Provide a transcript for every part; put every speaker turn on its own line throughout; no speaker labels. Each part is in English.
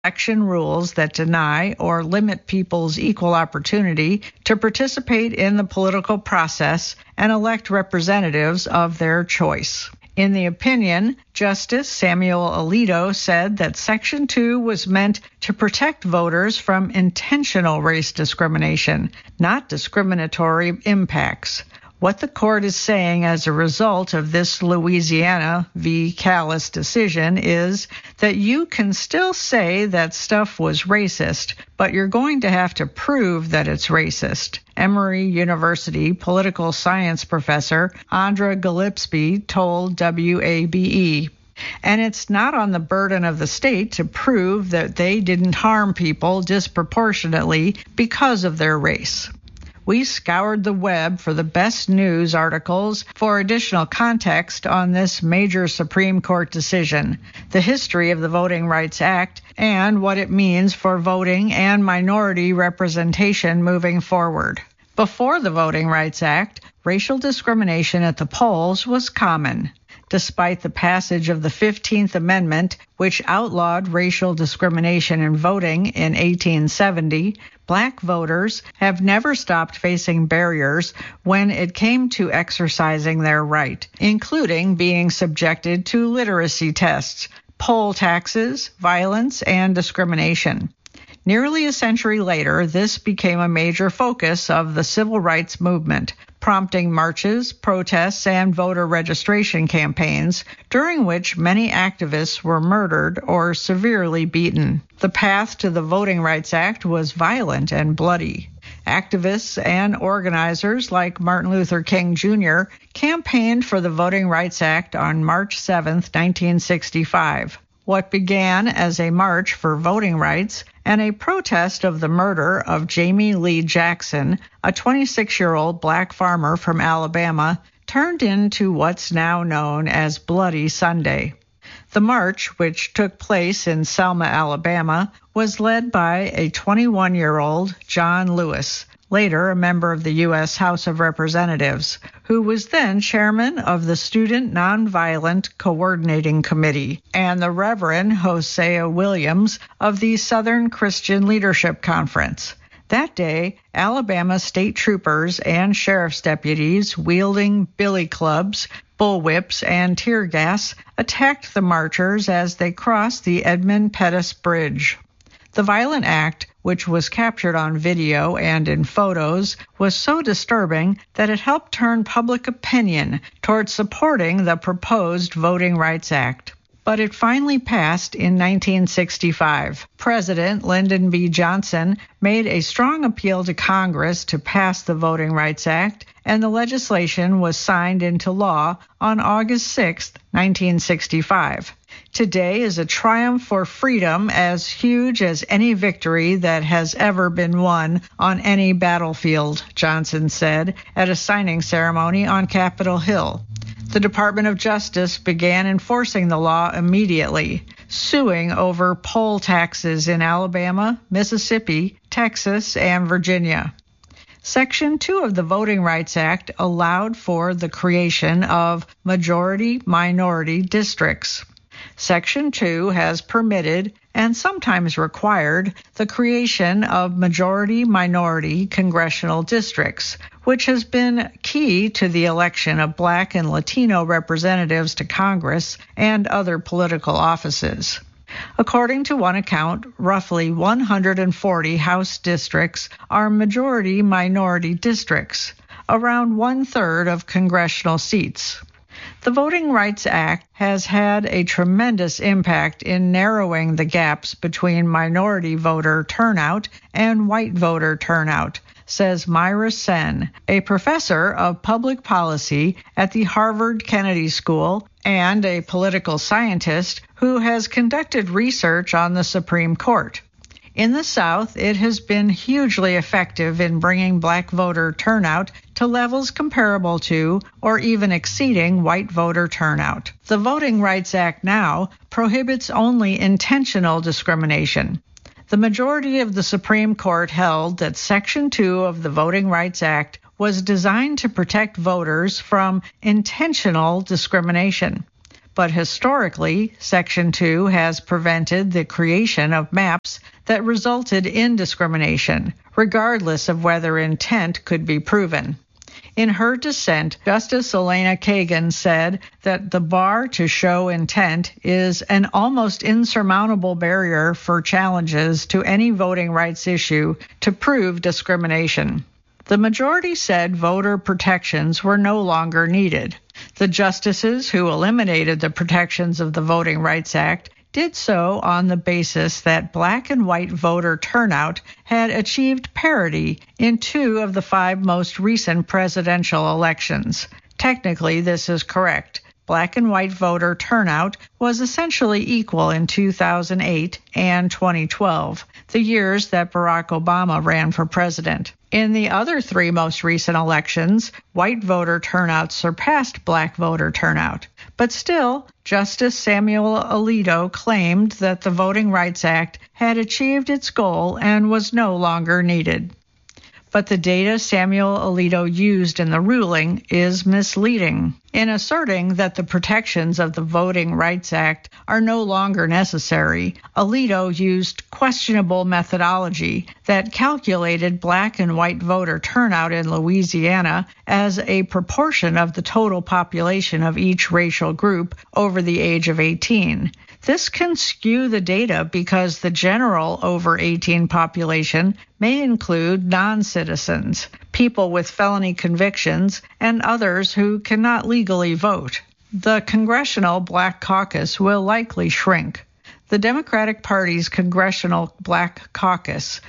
election rules that deny or limit people's equal opportunity to participate in the political process and elect representatives of their choice. In the opinion, Justice Samuel Alito said that Section 2 was meant to protect voters from intentional race discrimination, not discriminatory impacts. What the court is saying as a result of this Louisiana v. Callis decision is that you can still say that stuff was racist, but you're going to have to prove that it's racist. Emory University political science professor Andra Gillespie told WABE. And it's not on the burden of the state to prove that they didn't harm people disproportionately because of their race. We scoured the web for the best news articles for additional context on this major Supreme Court decision, the history of the Voting Rights Act, and what it means for voting and minority representation moving forward. Before the Voting Rights Act, racial discrimination at the polls was common. Despite the passage of the 15th Amendment, which outlawed racial discrimination in voting in 1870, Black voters have never stopped facing barriers when it came to exercising their right, including being subjected to literacy tests, poll taxes, violence, and discrimination. Nearly a century later, this became a major focus of the civil rights movement, prompting marches, protests, and voter registration campaigns, during which many activists were murdered or severely beaten. The path to the Voting Rights Act was violent and bloody. Activists and organizers like Martin Luther King Jr. campaigned for the Voting Rights Act on March 7, 1965. What began as a march for voting rights and a protest of the murder of Jamie Lee Jackson, a 26-year-old black farmer from Alabama, turned into what's now known as Bloody Sunday. The march, which took place in Selma, Alabama, was led by a 21-year-old John Lewis, later a member of the U.S. House of Representatives, who was then chairman of the Student Nonviolent Coordinating Committee, and the Reverend Hosea Williams of the Southern Christian Leadership Conference. That day, Alabama state troopers and sheriff's deputies wielding billy clubs, bullwhips, and tear gas attacked the marchers as they crossed the Edmund Pettus Bridge. The violent act, which was captured on video and in photos, was so disturbing that it helped turn public opinion towards supporting the proposed Voting Rights Act. But it finally passed in 1965. President Lyndon B. Johnson made a strong appeal to Congress to pass the Voting Rights Act, and the legislation was signed into law on August 6, 1965. Today is a triumph for freedom as huge as any victory that has ever been won on any battlefield, Johnson said at a signing ceremony on Capitol Hill. The Department of Justice began enforcing the law immediately, suing over poll taxes in Alabama, Mississippi, Texas, and Virginia. Section 2 of the Voting Rights Act allowed for the creation of majority-minority districts. Section 2 has permitted and sometimes required the creation of majority-minority congressional districts, which has been key to the election of Black and Latino representatives to Congress and other political offices. According to one account, roughly 140 House districts are majority-minority districts, around one-third of congressional seats. The Voting Rights Act has had a tremendous impact in narrowing the gaps between minority voter turnout and white voter turnout, says Myra Sen, a professor of public policy at the Harvard Kennedy School and a political scientist who has conducted research on the Supreme Court. In the South, it has been hugely effective in bringing Black voter turnout to levels comparable to or even exceeding white voter turnout. The Voting Rights Act now prohibits only intentional discrimination. The majority of the Supreme Court held that Section 2 of the Voting Rights Act was designed to protect voters from intentional discrimination. but historically, Section 2 has prevented the creation of maps that resulted in discrimination, regardless of whether intent could be proven. In her dissent, Justice Elena Kagan said that the bar to show intent is an almost insurmountable barrier for challenges to any voting rights issue to prove discrimination. The majority said voter protections were no longer needed. The justices who eliminated the protections of the Voting Rights Act did so on the basis that black and white voter turnout had achieved parity in 2 of the 5 most recent presidential elections. Technically, this is correct. Black and white voter turnout was essentially equal in 2008 and 2012, the years that Barack Obama ran for president. In the other 3 most recent elections, white voter turnout surpassed black voter turnout. But still, Justice Samuel Alito claimed that the Voting Rights Act had achieved its goal and was no longer needed. But the data Samuel Alito used in the ruling is misleading. In asserting that the protections of the Voting Rights Act are no longer necessary, Alito used questionable methodology that calculated black and white voter turnout in Louisiana as a proportion of the total population of each racial group over the age of 18. This can skew the data because the general over 18 population may include non-citizens, people with felony convictions, and others who cannot legally vote. The Congressional Black Caucus will likely shrink. The Democratic Party's Congressional Black Caucus,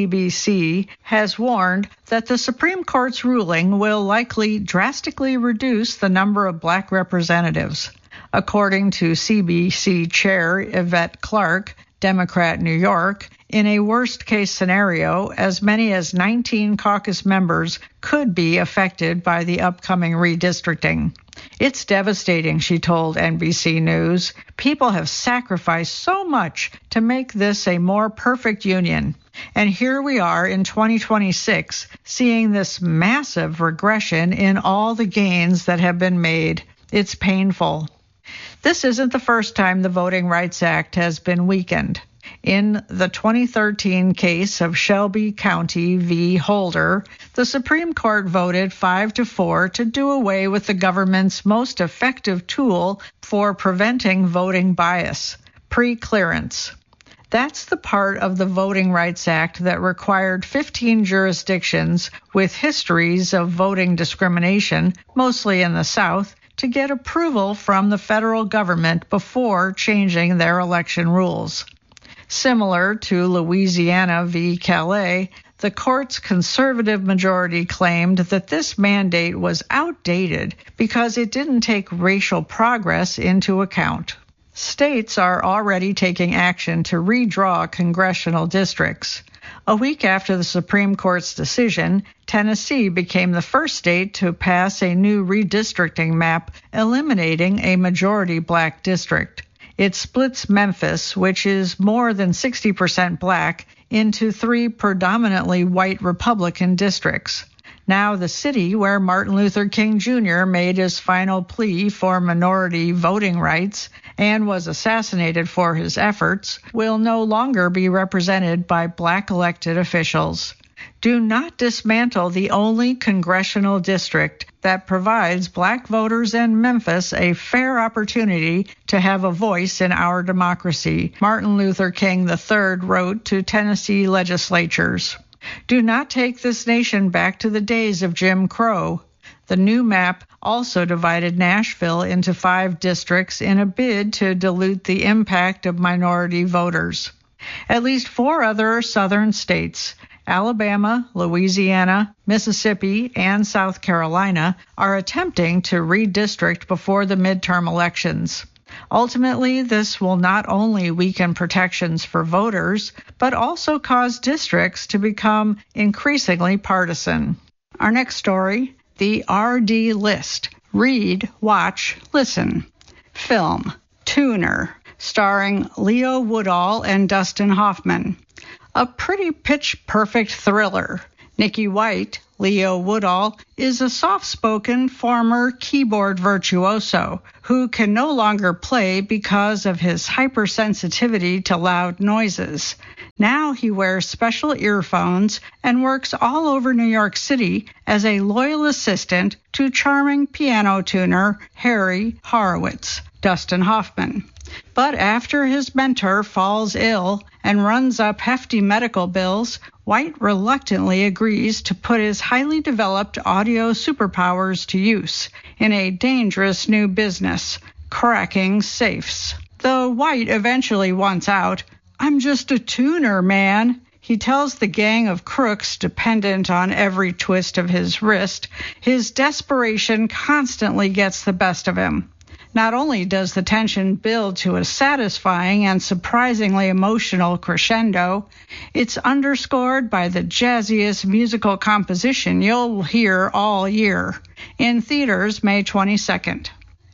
CBC, has warned that the Supreme Court's ruling will likely drastically reduce the number of black representatives. According to CBC Chair Yvette Clarke, Democrat, New York, in a worst-case scenario, as many as 19 caucus members could be affected by the upcoming redistricting. It's devastating, she told NBC News. People have sacrificed so much to make this a more perfect union. And here we are in 2026, seeing this massive regression in all the gains that have been made. It's painful. This isn't the first time the Voting Rights Act has been weakened. In the 2013 case of Shelby County v. Holder, the Supreme Court voted 5-4 to do away with the government's most effective tool for preventing voting bias, pre-clearance. That's the part of the Voting Rights Act that required 15 jurisdictions with histories of voting discrimination, mostly in the South, to get approval from the federal government before changing their election rules. Similar to Louisiana v. Calais, the court's conservative majority claimed that this mandate was outdated because it didn't take racial progress into account. States are already taking action to redraw congressional districts. A week after the Supreme Court's decision, Tennessee became the first state to pass a new redistricting map eliminating a majority black district. It splits Memphis, which is more than 60% black, into 3 predominantly white Republican districts. Now the city where Martin Luther King Jr. made his final plea for minority voting rights and was assassinated for his efforts will no longer be represented by black elected officials. Do not dismantle the only congressional district that provides black voters in Memphis a fair opportunity to have a voice in our democracy, Martin Luther King III wrote to Tennessee legislatures. Do not take this nation back to the days of Jim Crow. The new map also divided Nashville into 5 districts in a bid to dilute the impact of minority voters. At least 4 other southern states, Alabama, Louisiana, Mississippi, and South Carolina, are attempting to redistrict before the midterm elections. Ultimately, this will not only weaken protections for voters, but also cause districts to become increasingly partisan. Our next story, the RD List. Read, watch, listen. Film, Tuner, starring Leo Woodall and Dustin Hoffman. A pretty pitch-perfect thriller. Nikki White, Leo Woodall, is a soft-spoken former keyboard virtuoso who can no longer play because of his hypersensitivity to loud noises. Now he wears special earphones and works all over New York City as a loyal assistant to charming piano tuner Harry Horowitz, Dustin Hoffman. But after his mentor falls ill and runs up hefty medical bills, White reluctantly agrees to put his highly developed audio superpowers to use in a dangerous new business, cracking safes. Though White eventually wants out, "I'm just a tuner, man," he tells the gang of crooks dependent on every twist of his wrist. His desperation constantly gets the best of him. Not only does the tension build to a satisfying and surprisingly emotional crescendo, it's underscored by the jazziest musical composition you'll hear all year. In theaters, May 22nd.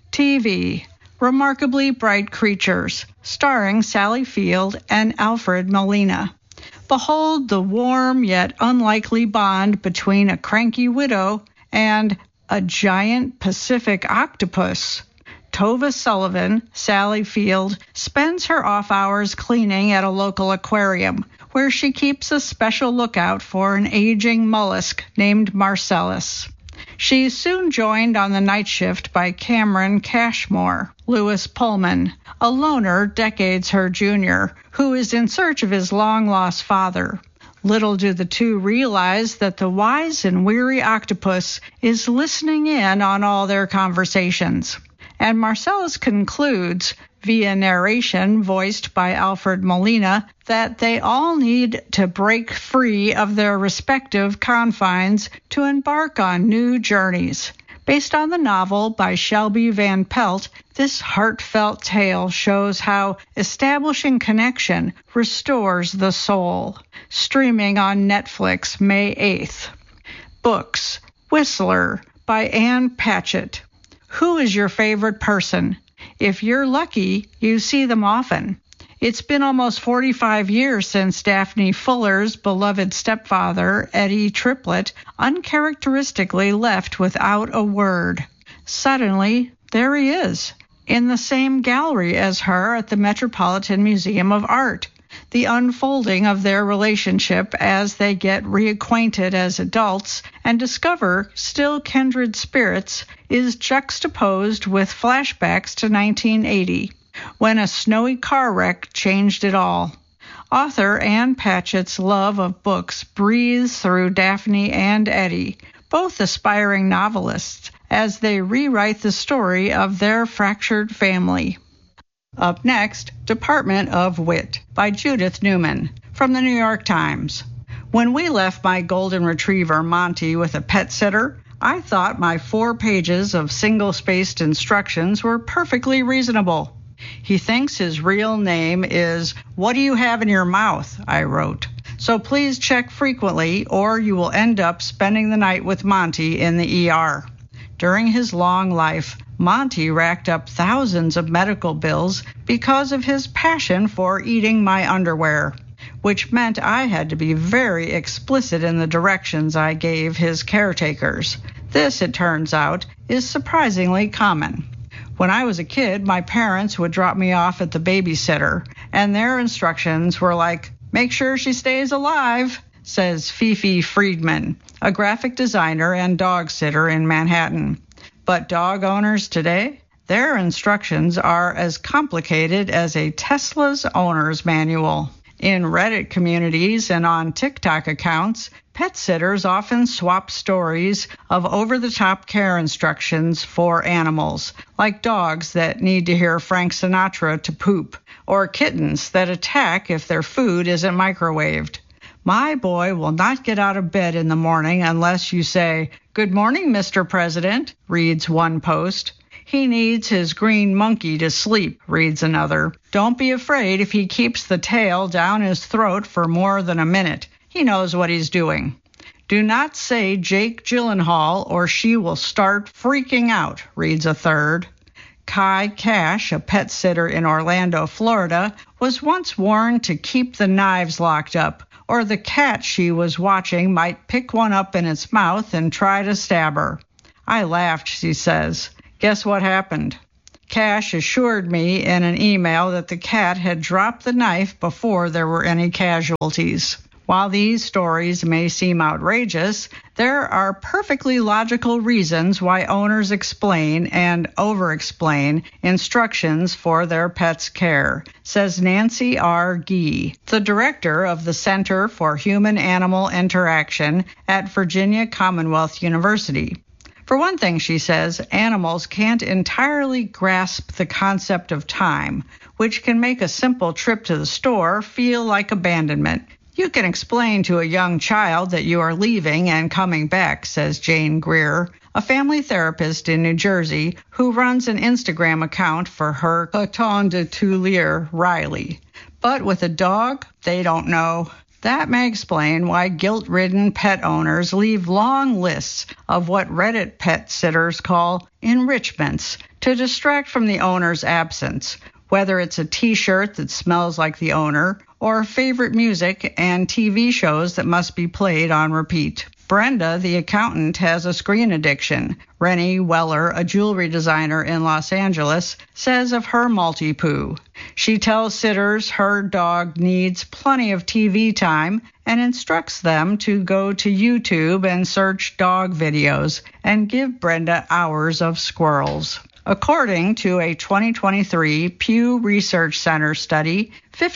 TV, Remarkably Bright Creatures, starring Sally Field and Alfred Molina. Behold the warm yet unlikely bond between a cranky widow and a giant Pacific octopus. Tova Sullivan, Sally Field, spends her off hours cleaning at a local aquarium, where she keeps a special lookout for an aging mollusk named Marcellus. She's soon joined on the night shift by Cameron Cashmore, Lewis Pullman, a loner decades her junior, who is in search of his long-lost father. Little do the two realize that the wise and weary octopus is listening in on all their conversations. And Marcellus concludes, via narration voiced by Alfred Molina, that they all need to break free of their respective confines to embark on new journeys. Based on the novel by Shelby Van Pelt, this heartfelt tale shows how establishing connection restores the soul. Streaming on Netflix May 8th. Books, Whistler by Ann Patchett. Who is your favorite person? If you're lucky, you see them often. It's been almost 45 years since Daphne Fuller's beloved stepfather, Eddie Triplett, uncharacteristically left without a word. Suddenly, there he is, in the same gallery as her at the Metropolitan Museum of Art. The unfolding of their relationship as they get reacquainted as adults and discover still kindred spirits is juxtaposed with flashbacks to 1980, when a snowy car wreck changed it all. Author Ann Patchett's love of books breathes through Daphne and Eddie, both aspiring novelists, as they rewrite the story of their fractured family. Up next, Department of Wit by Judith Newman from the New York Times. When we left my golden retriever Monty with a pet sitter, I thought my 4 pages of single-spaced instructions were perfectly reasonable. He thinks his real name is "What do you have in your mouth?" I wrote. So please check frequently or you will end up spending the night with Monty in the ER. During his long life, Monty racked up thousands of medical bills because of his passion for eating my underwear, which meant I had to be very explicit in the directions I gave his caretakers. This, it turns out, is surprisingly common. When I was a kid, my parents would drop me off at the babysitter, and their instructions were like, "Make sure she stays alive," says Fifi Friedman, a graphic designer and dog sitter in Manhattan. But dog owners today, their instructions are as complicated as a Tesla's owner's manual. In Reddit communities and on TikTok accounts, pet sitters often swap stories of over-the-top care instructions for animals, like dogs that need to hear Frank Sinatra to poop, or kittens that attack if their food isn't microwaved. My boy will not get out of bed in the morning unless you say, "Good morning, Mr. President," reads one post. "He needs his green monkey to sleep," reads another. "Don't be afraid if he keeps the tail down his throat for more than a minute. He knows what he's doing." "Do not say Jake Gyllenhaal or she will start freaking out," reads a third. Kai Cash, a pet sitter in Orlando, Florida, was once warned to keep the knives locked up or the cat she was watching might pick one up in its mouth and try to stab her. I laughed, she says. Guess what happened? Cash assured me in an email that the cat had dropped the knife before there were any casualties. While these stories may seem outrageous, there are perfectly logical reasons why owners explain and over-explain instructions for their pet's care, says Nancy R. Gee, the director of the Center for Human-Animal Interaction at Virginia Commonwealth University. For one thing, she says, animals can't entirely grasp the concept of time, which can make a simple trip to the store feel like abandonment. You can explain to a young child that you are leaving and coming back, says Jane Greer, a family therapist in New Jersey who runs an Instagram account for her coton de Tulier, Riley. But with a dog, they don't know. That may explain why guilt-ridden pet owners leave long lists of what Reddit pet sitters call enrichments to distract from the owner's absence, whether it's a t-shirt that smells like the owner or favorite music and TV shows that must be played on repeat. Brenda, the accountant, has a screen addiction. Rennie Weller, a jewelry designer in Los Angeles, says of her Maltipoo. She tells sitters her dog needs plenty of TV time and instructs them to go to YouTube and search dog videos and give Brenda hours of squirrels. According to a 2023 Pew Research Center study,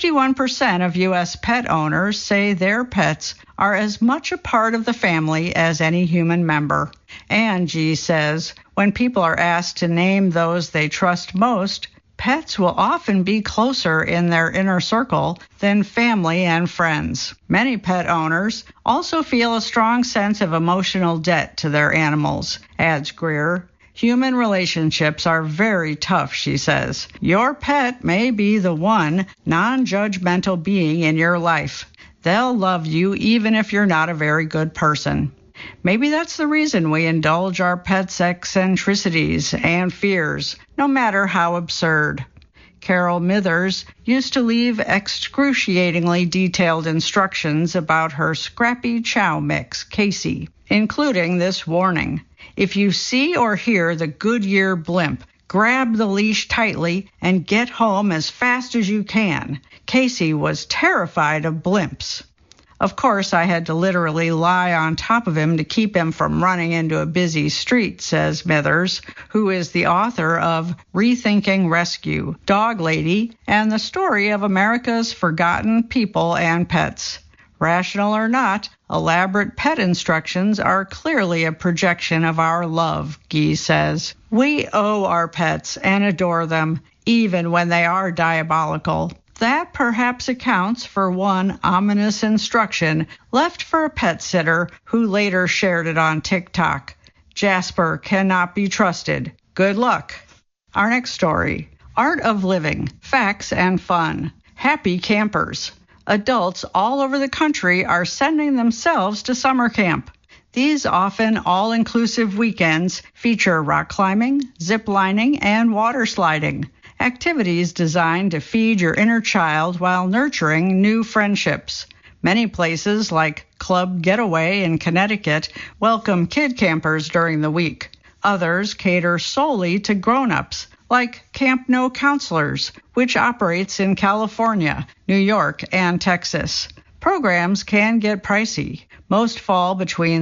51% of U.S. pet owners say their pets are as much a part of the family as any human member. And G says, when people are asked to name those they trust most, pets will often be closer in their inner circle than family and friends. Many pet owners also feel a strong sense of emotional debt to their animals, adds Greer. Human relationships are very tough, she says. Your pet may be the one non-judgmental being in your life. They'll love you even if you're not a very good person. Maybe that's the reason we indulge our pets' eccentricities and fears, no matter how absurd. Carol Mithers used to leave excruciatingly detailed instructions about her scrappy chow mix, Casey, including this warning. If you see or hear the Goodyear blimp, grab the leash tightly and get home as fast as you can. Casey was terrified of blimps. Of course, I had to literally lie on top of him to keep him from running into a busy street, says Mithers, who is the author of Rethinking Rescue, Dog Lady, and the Story of America's Forgotten People and Pets. Rational or not, elaborate pet instructions are clearly a projection of our love, Gee says. We owe our pets and adore them, even when they are diabolical. That perhaps accounts for one ominous instruction left for a pet sitter who later shared it on TikTok. Jasper cannot be trusted. Good luck. Our next story. Art of Living, Facts and Fun. Happy Campers. Adults all over the country are sending themselves to summer camp. These often all-inclusive weekends feature rock climbing, zip lining, and water sliding. Activities designed to feed your inner child while nurturing new friendships. Many places, like Club Getaway in Connecticut, welcome kid campers during the week. Others cater solely to grown-ups, like Camp No Counselors, which operates in California, New York, and Texas. Programs can get pricey. Most fall between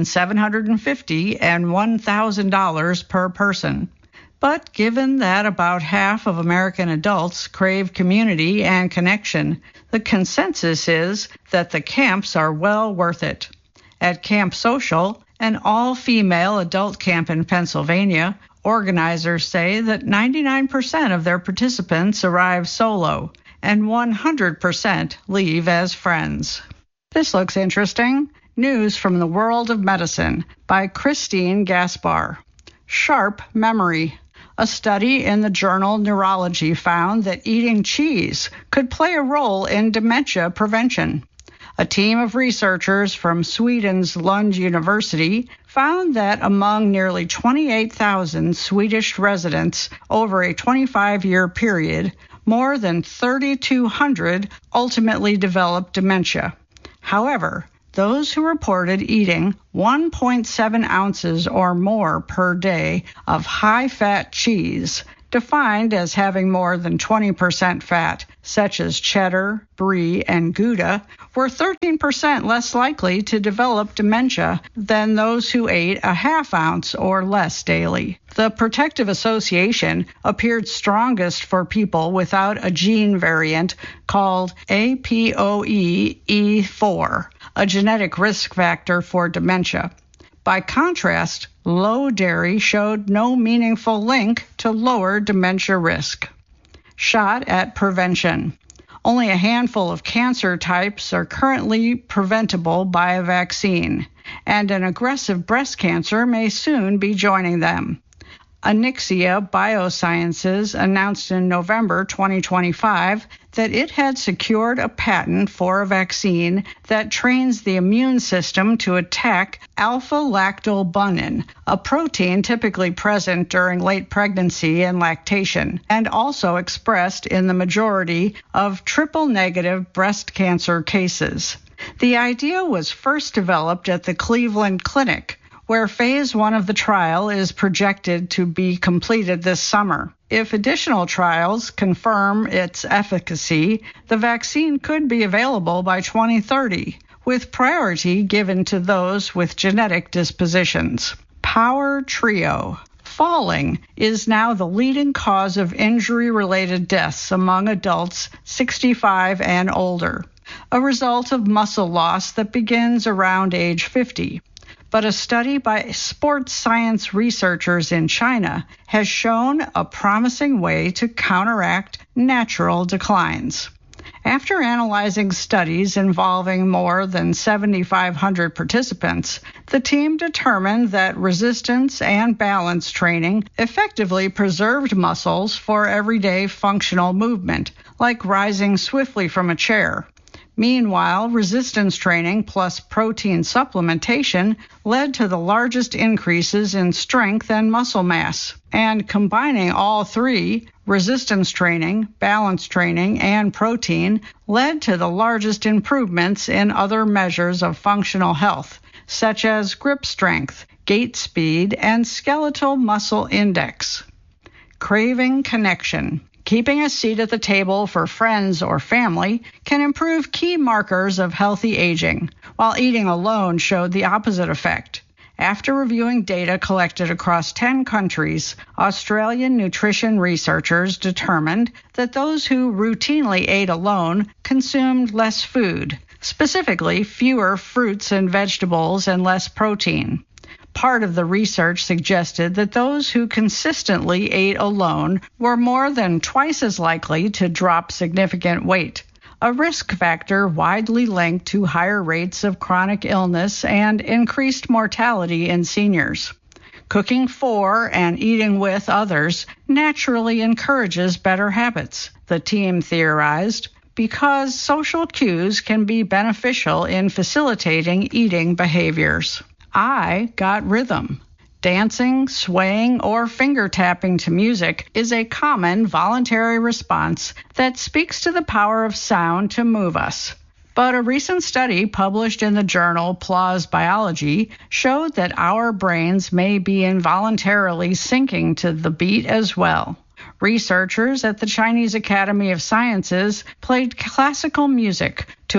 $750 and $1,000 per person. But given that about half of American adults crave community and connection, the consensus is that the camps are well worth it. At Camp Social, an all-female adult camp in Pennsylvania, organizers say that 99% of their participants arrive solo and 100% leave as friends. This looks interesting. News from the World of Medicine by Christine Gaspar. Sharp memory. A study in the journal Neurology found that eating cheese could play a role in dementia prevention. A team of researchers from Sweden's Lund University found that among nearly 28,000 Swedish residents over a 25-year period, more than 3,200 ultimately developed dementia. However, those who reported eating 1.7 ounces or more per day of high-fat cheese, defined as having more than 20% fat, such as cheddar, brie, and Gouda, were 13% less likely to develop dementia than those who ate a half ounce or less daily. The protective association appeared strongest for people without a gene variant called APOE4, a genetic risk factor for dementia. By contrast, low dairy showed no meaningful link to lower dementia risk. Shot at prevention. Only a handful of cancer types are currently preventable by a vaccine, and an aggressive breast cancer may soon be joining them. Onyxia Biosciences announced in November 2025 that it had secured a patent for a vaccine that trains the immune system to attack alpha-lactalbumin, a protein typically present during late pregnancy and lactation, and also expressed in the majority of triple-negative breast cancer cases. The idea was first developed at the Cleveland Clinic, where phase 1 of the trial is projected to be completed this summer. If additional trials confirm its efficacy, the vaccine could be available by 2030, with priority given to those with genetic dispositions. Power Trio. Falling is now the leading cause of injury-related deaths among adults 65 and older, a result of muscle loss that begins around age 50. But a study by sports science researchers in China has shown a promising way to counteract natural declines. After analyzing studies involving more than 7,500 participants, the team determined that resistance and balance training effectively preserved muscles for everyday functional movement, like rising swiftly from a chair. Meanwhile, resistance training plus protein supplementation led to the largest increases in strength and muscle mass. And combining all three, resistance training, balance training, and protein, led to the largest improvements in other measures of functional health, such as grip strength, gait speed, and skeletal muscle index. Craving connection. Keeping a seat at the table for friends or family can improve key markers of healthy aging, while eating alone showed the opposite effect. After reviewing data collected across 10 countries, Australian nutrition researchers determined that those who routinely ate alone consumed less food, specifically fewer fruits and vegetables and less protein. Part of the research suggested that those who consistently ate alone were more than twice as likely to drop significant weight, a risk factor widely linked to higher rates of chronic illness and increased mortality in seniors. Cooking for and eating with others naturally encourages better habits, the team theorized, because social cues can be beneficial in facilitating eating behaviors. I got rhythm. Dancing, swaying, or finger tapping to music is a common voluntary response that speaks to the power of sound to move us. But a recent study published in the journal PLOS Biology showed that our brains may be involuntarily syncing to the beat as well. Researchers at the Chinese Academy of Sciences played classical music to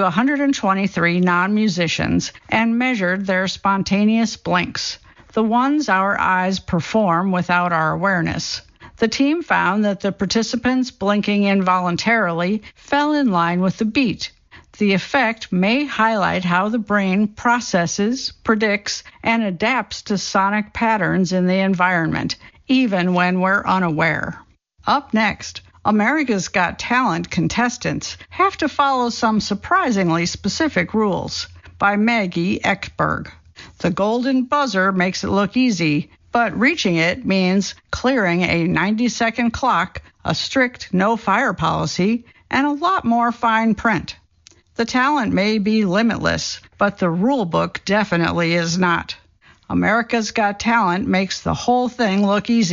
123 non-musicians and measured their spontaneous blinks, the ones our eyes perform without our awareness. The team found that the participants blinking involuntarily fell in line with the beat. The effect may highlight how the brain processes, predicts, and adapts to sonic patterns in the environment, even when we're unaware. Up next, America's Got Talent contestants have to follow some surprisingly specific rules by Maggie Eckberg. The golden buzzer makes it look easy, but reaching it means clearing a 90-second clock, a strict no-fire policy, and a lot more fine print. The talent may be limitless, but the rule book definitely is not. America's Got Talent makes the whole thing look easy.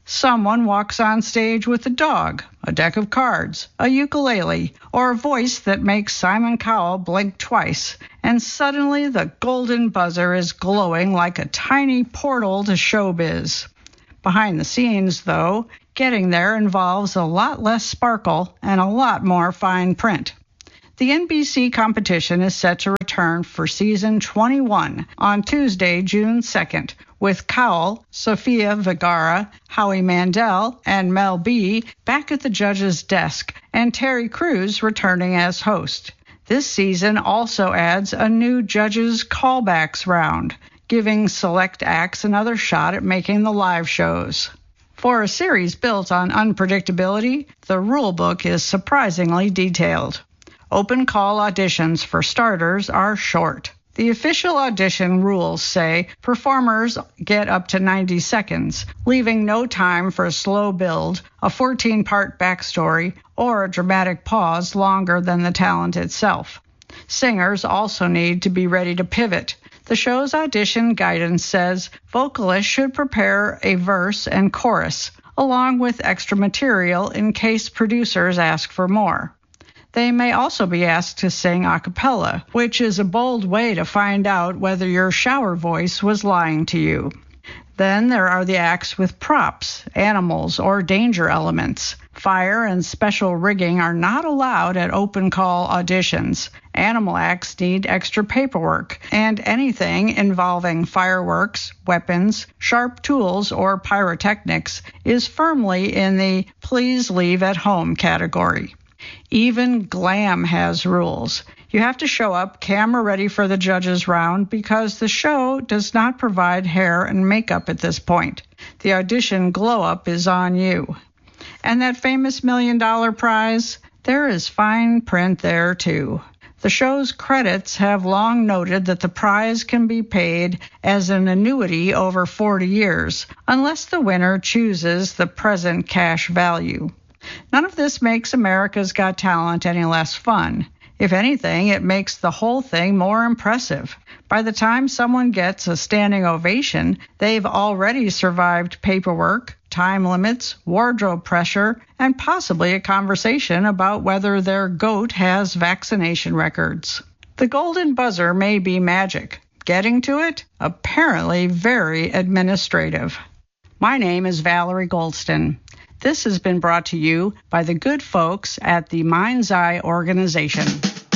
Someone walks on stage with a dog, a deck of cards, a ukulele, or a voice that makes Simon Cowell blink twice, and suddenly the golden buzzer is glowing like a tiny portal to showbiz. Behind the scenes, though, getting there involves a lot less sparkle and a lot more fine print. The NBC competition is set to return for season 21 on Tuesday, June 2nd, with Cowell, Sofia Vergara, Howie Mandel, and Mel B back at the judge's desk, and Terry Crews returning as host. This season also adds a new judges' callbacks round, giving select acts another shot at making the live shows. For a series built on unpredictability, the rulebook is surprisingly detailed. Open call auditions, for starters, are short. The official audition rules say performers get up to 90 seconds, leaving no time for a slow build, a 14-part backstory, or a dramatic pause longer than the talent itself. Singers also need to be ready to pivot. The show's audition guidance says vocalists should prepare a verse and chorus, along with extra material in case producers ask for more. They may also be asked to sing a cappella, which is a bold way to find out whether your shower voice was lying to you. Then there are the acts with props, animals, or danger elements. Fire and special rigging are not allowed at open call auditions. Animal acts need extra paperwork, and anything involving fireworks, weapons, sharp tools, or pyrotechnics is firmly in the please leave at home category. Even glam has rules. You have to show up camera ready for the judges round because the show does not provide hair and makeup at this point. The audition glow-up is on you. And that famous $1 million prize? There is fine print there, too. The show's credits have long noted that the prize can be paid as an annuity over 40 years, unless the winner chooses the present cash value. None of this makes America's Got Talent any less fun. If anything, it makes the whole thing more impressive. By the time someone gets a standing ovation, they've already survived paperwork, time limits, wardrobe pressure, and possibly a conversation about whether their goat has vaccination records. The golden buzzer may be magic. Getting to it? Apparently very administrative. My name is Valerie Goldston. This has been brought to you by the good folks at the Mind's Eye organization.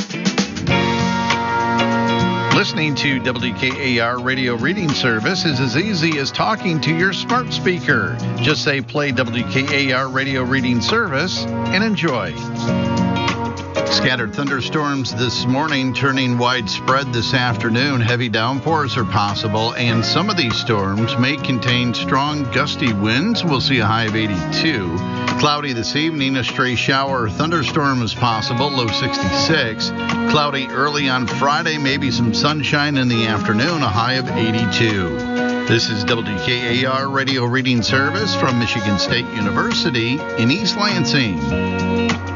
Listening to WKAR Radio Reading Service is as easy as talking to your smart speaker. Just say play WKAR Radio Reading Service and enjoy. Scattered thunderstorms this morning turning widespread this afternoon. Heavy downpours are possible, and some of these storms may contain strong gusty winds. We'll see a high of 82. Cloudy this evening, a stray shower or thunderstorm is possible, low 66. Cloudy early on Friday, maybe some sunshine in the afternoon, a high of 82. This is WKAR Radio Reading Service from Michigan State University in East Lansing.